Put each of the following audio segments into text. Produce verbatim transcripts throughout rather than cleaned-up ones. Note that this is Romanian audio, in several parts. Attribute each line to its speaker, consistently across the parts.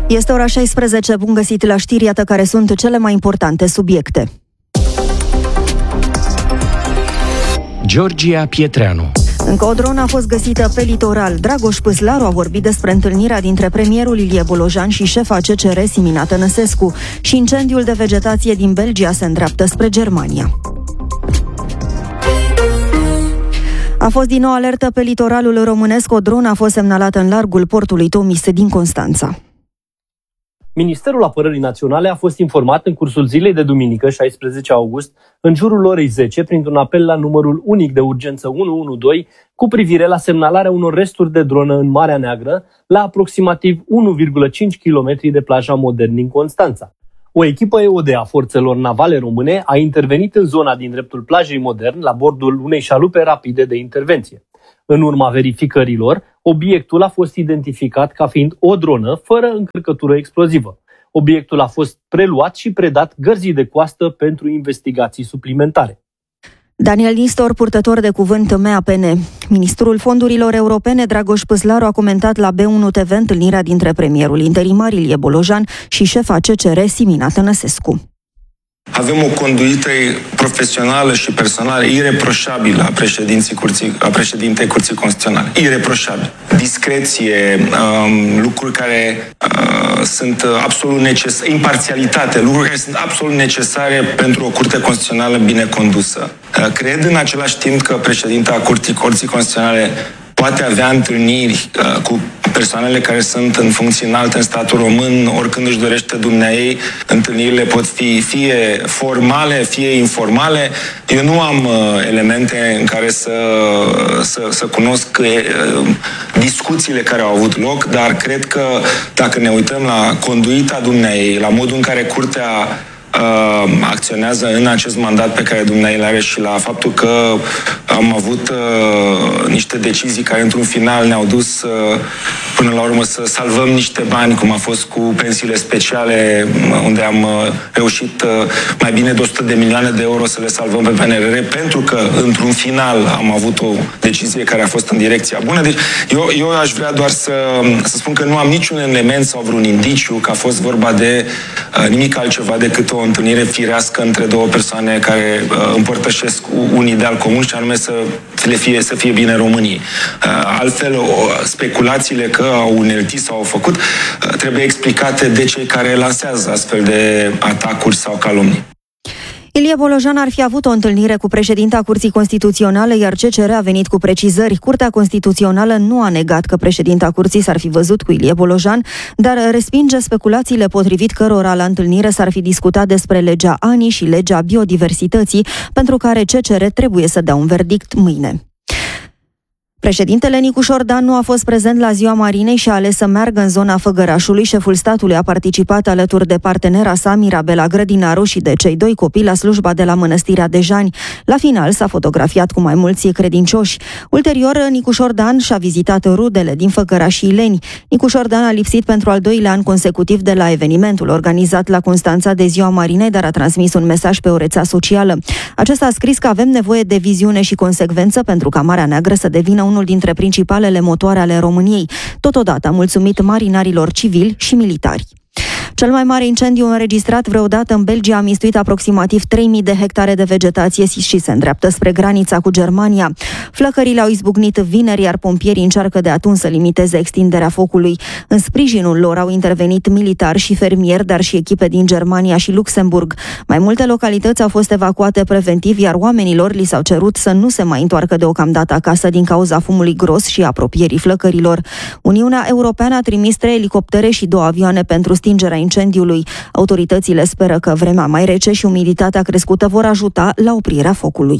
Speaker 1: Este ora șaisprezece, bun găsit la știri, iată care sunt cele mai importante subiecte.
Speaker 2: Georgia Pietreanu.
Speaker 1: Încă o dronă a fost găsită pe litoral. Dragoș Păslaru a vorbit despre întâlnirea dintre premierul Ilie Bolojan și șefa C C R Simina Tănăsescu. Și incendiul de vegetație din Belgia se îndreaptă spre Germania. A fost din nou alertă pe litoralul românesc. O dronă a fost semnalată în largul portului Tomis din Constanța.
Speaker 3: Ministerul Apărării Naționale a fost informat în cursul zilei de duminică, șaisprezece august, în jurul orei zece, printr-un apel la numărul unic de urgență unu unu doi, cu privire la semnalarea unor resturi de dronă în Marea Neagră, la aproximativ unu virgulă cinci kilometri de plaja Modern din Constanța. O echipă E O D a forțelor navale române a intervenit în zona din dreptul plajei Modern, la bordul unei șalupe rapide de intervenție. În urma verificărilor, obiectul a fost identificat ca fiind o dronă fără încărcătură explozivă. Obiectul a fost preluat și predat gărzii de coastă pentru investigații suplimentare.
Speaker 1: Daniel Nistor, purtător de cuvânt M A P N. Ministrul Fondurilor Europene, Dragoș Păslaru, a comentat la B unu T V întâlnirea dintre premierul interimar Ilie Bolojan și șefa C C R Simina Tănăsescu.
Speaker 4: Avem o conduită profesională și personală ireproșabilă a președinții curții, a președintei Curții Constituționale. Ireproșabilă. Discreție, um, lucruri care uh, sunt absolut necesare, imparțialitate, lucruri care sunt absolut necesare pentru o Curte Constituțională bine condusă. Uh, cred în același timp că președinta Curții, Curții Constituționale poate avea întâlniri uh, cu persoanele care sunt în funcții înalte în statul român, oricând își dorește dumneaei. Întâlnirile pot fi fie formale, fie informale. Eu nu am uh, elemente în care să, să, să cunosc uh, discuțiile care au avut loc, dar cred că dacă ne uităm la conduita dumneaei, la modul în care Curtea Uh, acționează în acest mandat pe care dumneavoastră îl are și la faptul că am avut uh, niște decizii care într-un final ne-au dus uh, până la urmă să salvăm niște bani, cum a fost cu pensiile speciale, unde am uh, reușit uh, mai bine de o sută de milioane de euro să le salvăm pe P N R R, pentru că într-un final am avut o decizie care a fost în direcția bună. Deci eu, eu aș vrea doar să, să spun că nu am niciun element sau vreun indiciu că a fost vorba de uh, nimic altceva decât o întâlnire firească între două persoane care uh, împărtășesc un ideal comun, și anume să fie, să fie bine României. Uh, altfel, o, speculațiile că au uneltit sau au făcut uh, trebuie explicate de cei care lansează astfel de atacuri sau calomnii.
Speaker 1: Ilie Bolojan ar fi avut o întâlnire cu președinta Curții Constituționale, iar C C R a venit cu precizări. Curtea Constituțională nu a negat că președinta Curții s-ar fi văzut cu Ilie Bolojan, dar respinge speculațiile potrivit cărora la întâlnire s-ar fi discutat despre legea A N I și legea biodiversității, pentru care C C R trebuie să dea un verdict mâine. Președintele Nicușor Dan nu a fost prezent la Ziua Marinei și a ales să meargă în zona Făgărașului. Șeful statului a participat alături de partenera sa, Mirabela Grădinaru, și de cei doi copii la slujba de la Mănăstirea Dejani. La final s-a fotografiat cu mai mulți credincioși. Ulterior, Nicușor Dan și-a vizitat rudele din Făgăraș și Ileni. Nicușor Dan a lipsit pentru al doilea an consecutiv de la evenimentul organizat la Constanța de Ziua Marinei, dar a transmis un mesaj pe o rețea socială. Acesta a scris că avem nevoie de viziune și consecvență pentru ca Marea Neagră să devină unul dintre principalele motoare ale României. Totodată a mulțumit marinarilor civili și militari. Cel mai mare incendiu înregistrat vreodată în Belgia a mistuit aproximativ trei mii de hectare de vegetație și se îndreaptă spre granița cu Germania. Flăcările au izbucnit vineri, iar pompierii încearcă de atunci să limiteze extinderea focului. În sprijinul lor au intervenit militari și fermieri, dar și echipe din Germania și Luxemburg. Mai multe localități au fost evacuate preventiv, iar oamenilor li s-au cerut să nu se mai întoarcă deocamdată acasă din cauza fumului gros și apropierii flăcărilor. Uniunea Europeană a trimis trei elicoptere și două avioane pentru stingerea incendiului. Autoritățile speră că vremea mai rece și umiditatea crescută vor ajuta la oprirea focului.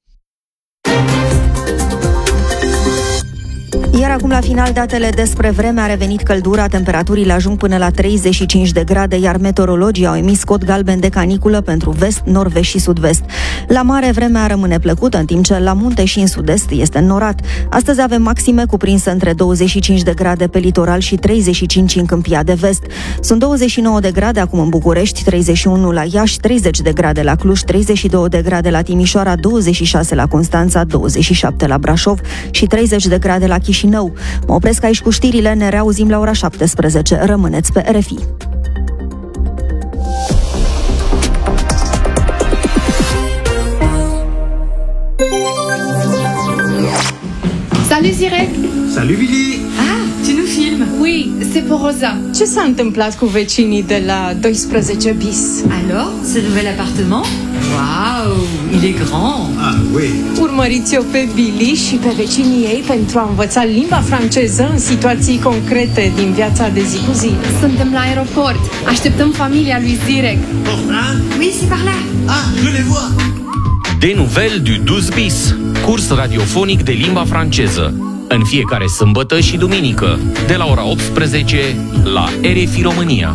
Speaker 1: Iar acum la final datele despre vreme. A revenit căldura, temperaturile ajung până la treizeci și cinci de grade, iar meteorologii au emis cod galben de caniculă pentru vest, nord-vest și sud-vest. La mare vremea rămâne plăcută, în timp ce la munte și în sud-est este înnorat. Astăzi avem maxime cuprinse între douăzeci și cinci de grade pe litoral și treizeci și cinci în Câmpia de Vest. Sunt douăzeci și nouă de grade acum în București, treizeci și unu la Iași, treizeci de grade la Cluj, treizeci și două de grade la Timișoara, douăzeci și șase la Constanța, douăzeci și șapte la Brașov și treizeci de grade la Chișinău. Chișinău. Mă opresc aici cu știrile, ne reauzim la ora șaptesprezece. Rămâneți pe R F I.
Speaker 2: Salut Zirek!
Speaker 5: Salut Billy!
Speaker 2: Ah, tu nous filmes? Oui, c'est pour Rosa.
Speaker 6: Ce s-a întâmplat cu vecinii de la doisprezece bis?
Speaker 2: Alors, ce nouvel appartement? Waouh, il est grand!
Speaker 5: Ah, oui!
Speaker 6: Urmăriți-o pe Billy și pe vecinii ei pentru a învăța limba franceză în situații concrete din viața de zi cu zi.
Speaker 2: Suntem la aeroport. Așteptăm familia lui Zirek.
Speaker 5: Hein?
Speaker 2: Oui, c'est par là.
Speaker 5: Ah, je les vois!
Speaker 7: Des nouvelles du douze bis, curs radiofonic de limba franceză. În fiecare sâmbătă și duminică, de la ora optsprezece, la R F I România.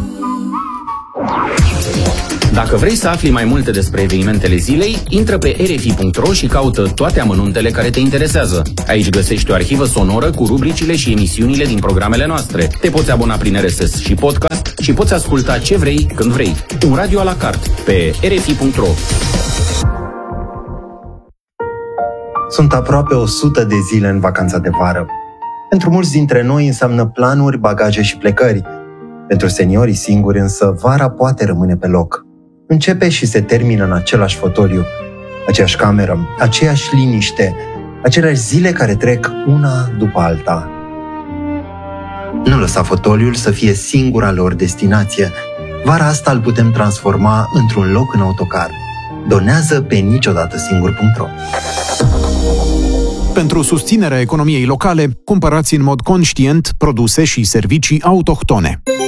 Speaker 7: Dacă vrei să afli mai multe despre evenimentele zilei, intră pe r f i punct r o și caută toate amănuntele care te interesează. Aici găsești o arhivă sonoră cu rubricile și emisiunile din programele noastre. Te poți abona prin R S S și podcast și poți asculta ce vrei, când vrei. Un radio a la carte pe r f i punct r o.
Speaker 8: Sunt aproape o sută de zile în vacanța de vară. Pentru mulți dintre noi înseamnă planuri, bagaje și plecări. Pentru seniorii singuri însă, vara poate rămâne pe loc. Începe și se termină în același fotoliu, aceeași cameră, aceeași liniște, aceleași zile care trec una după alta. Nu lăsa fotoliul să fie singura lor destinație. Vara asta îl putem transforma într-un loc în autocar. Donează pe niciodată singur punct r o.
Speaker 9: Pentru susținerea economiei locale, cumpărați în mod conștient produse și servicii autohtone.